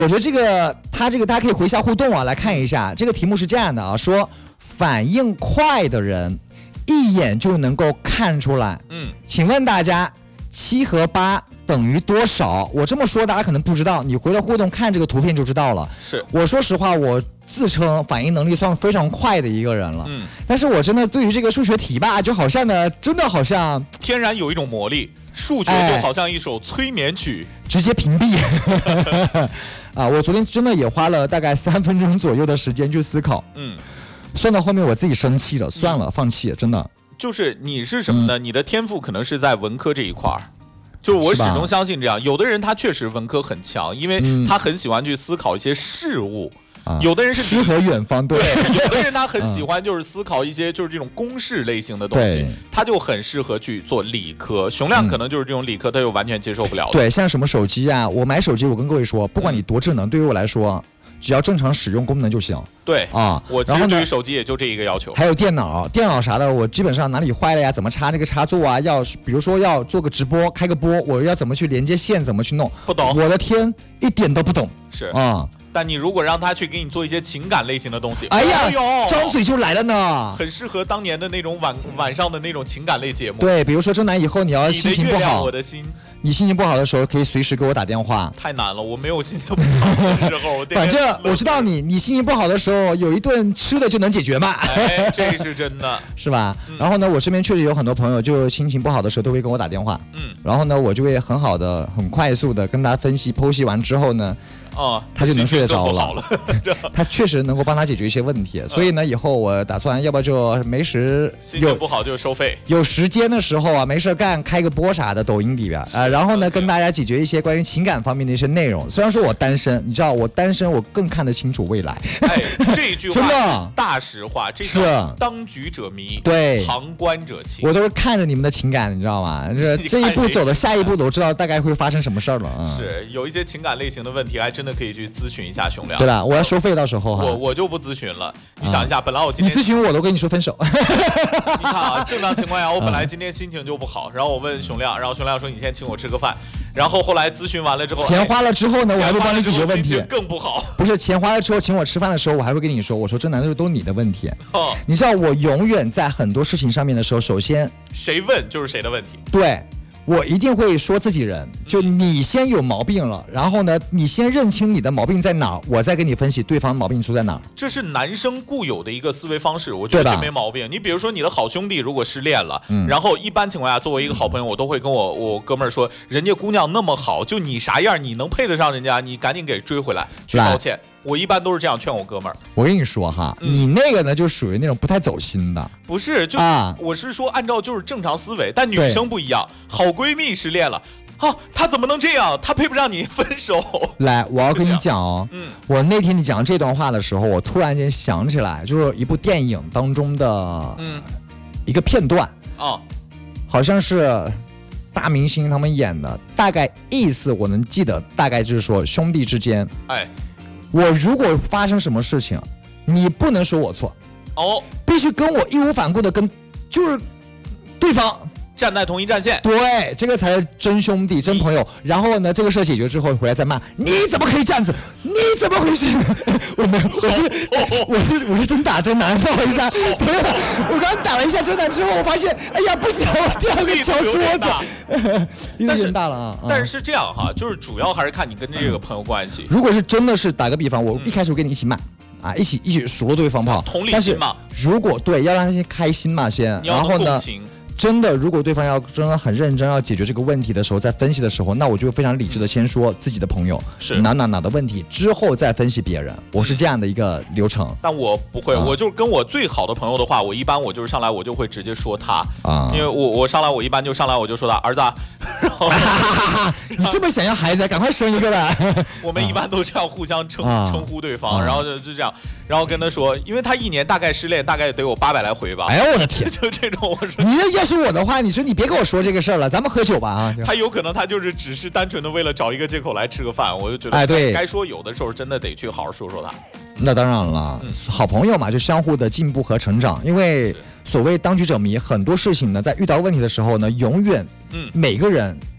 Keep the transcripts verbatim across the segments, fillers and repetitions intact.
我觉得这个他这个大家可以回一下互动啊，来看一下这个题目是这样的啊，说反应快的人一眼就能够看出来。嗯，请问大家七和八等于多少？我这么说大家可能不知道，你回了互动看这个图片就知道了。 是， 我说实话，我自称反应能力算非常快的一个人了。嗯，但是我真的对于这个数学题吧，就好像呢，真的好像天然有一种魔力，数学就好像一首催眠曲， 哎、直接屏蔽。啊，我昨天真的也花了大概三分钟左右的时间去思考。嗯，算到后面我自己生气了，算了，放弃，真的。 就是你是什么呢？嗯、你的天赋可能是在文科这一块儿。就是我始终相信这样，有的人他确实文科很强，因为他很喜欢去思考一些事物。嗯、有的人是诗和远方，对， 对，有的人他很喜欢就是思考一些就是这种公式类型的东西，他就很适合去做理科。熊亮可能就是这种理科，他又完全接受不了的。 对，像什么手机啊，我买手机，我跟各位说，不管你多智能，对于我来说，只要正常使用功能就行。 对啊， 我其实对于手机也就这一个要求。 还有电脑，电脑啥的，我基本上哪里坏了呀，怎么插这个插座啊？要比如说要做个直播，开个播，我要怎么去连接线，怎么去弄？ 不懂。 我的天，一点都不懂。 是啊。但你如果让他去给你做一些情感类型的东西， 哎呀，张嘴就来了呢， 很适合当年的那种晚晚上的那种情感类节目。 对，比如说真男以后你要心情不好， 我的心， 你心情不好的时候可以随时给我打电话。 太难了，我没有心情不好的时候。 反正我知道你，你心情不好的时候有一顿吃的就能解决嘛。 哎，这是真的， 是吧？嗯、然后呢，我身边确实有很多朋友，就心情不好的时候都会跟我打电话。嗯，然后呢，我就会很好的、很快速的跟他分析、剖析完之后呢。哦，他就能睡得着了。 了他确实能够帮他解决一些问题，所以呢，以后我打算，要不就没时心情不好就收费， 有时间的时候啊，没事干，开个播啥的，抖音里边啊，然后呢，跟大家解决一些关于情感方面的一些内容。虽然说我单身，你知道我单身，我更看得清楚未来。 哎，这一句话是大实话，这是当局者迷， 对， 旁观者清。 我都是看着你们的情感，你知道吗？这这一步走的下一步，我知道大概会发生什么事儿了啊。 是有一些情感类型的问题，还真的可以去咨询一下熊亮， 对吧？我要收费，到时候哈， 我我就不咨询了。你想一下，本来我今天你咨询我都跟你说分手。 你看啊，正常情况下，我本来今天心情就不好，然后我问熊亮，然后熊亮说你先请我吃个饭，然后后来咨询完了之后， 钱花了之后呢，我还会帮你解决问题， 更不好。 不是钱花了之后，请我吃饭的时候，我还会跟你说，我说这难道都是你的问题？哦，你知道我永远在很多事情上面的时候，首先谁问就是谁的问题。 对。我一定会说自己人，就你先有毛病了，然后呢，你先认清你的毛病在哪儿，我再给你分析对方毛病出在哪儿。 这是男生固有的一个思维方式，我觉得这没毛病。你比如说你的好兄弟如果失恋了，嗯、然后一般情况下作为一个好朋友，我都会跟我我哥们儿说，人家姑娘那么好，就你啥样，你能配得上人家，你赶紧给追回来，去道歉。我一般都是这样劝我哥们儿。 我跟你说哈，嗯、你那个呢就属于那种不太走心的。 不是，就、啊、我是说按照就是正常思维，但女生不一样。好闺蜜失恋了，啊，她怎么能这样？她配不上你分手。 来，我要跟你讲哦，嗯，我那天你讲这段话的时候，我突然间想起来，就是一部电影当中的嗯一个片段啊、嗯，好像是大明星他们演的，大概意思我能记得，大概就是说兄弟之间，哎。我如果发生什么事情，你不能说我错，哦，必须跟我义无反顾的跟，就是对方站在同一战线， 对，这个才是真兄弟、真朋友。然后呢，这个事解决之后回来再骂，你怎么可以这样子？你怎么回事？我没有，我是我是我是真打真男，不好意思啊，朋友，我刚刚打了一下真男之后，我发现，哎呀，不行，我掉个小桌子，力度有点大了啊。 但是这样哈，就是主要还是看你跟这个朋友关系。 如果是真的是打个比方，我一开始我跟你一起骂。啊，一起一起数落对方不好， 同理心嘛。 如果对，要让他先开心嘛，先，然后呢，真的，如果对方要真的很认真要解决这个问题的时候，在分析的时候，那我就非常理智的先说自己的朋友是哪哪哪的问题，之后再分析别人，我是这样的一个流程。嗯、 但我不会，我就是跟我最好的朋友的话，我一般我就是上来我就会直接说他啊，因为我我上来我一般就上来我就说他儿子、啊，然后你这么想要孩子，赶快生一个吧。 我们一般都这样互相称、啊、称呼对方，啊、然后就就这样。然后跟他说，因为他一年大概失恋大概得有八百来回吧。 哎呦我的天， 就这种我说， 你要是我的话，你说你别跟我说这个事儿了，咱们喝酒吧啊。 他有可能他就是只是单纯的为了找一个借口来吃个饭，我就觉得， 哎对， 该说有的时候真的得去好好说说他。 那当然了，嗯、好朋友嘛，就相互的进步和成长。因为所谓当局者迷，很多事情呢，在遇到问题的时候呢，永远，嗯，每个人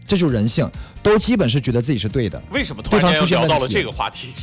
这就是人性，都基本是觉得自己是对的。 为什么突然间聊到了这个话题？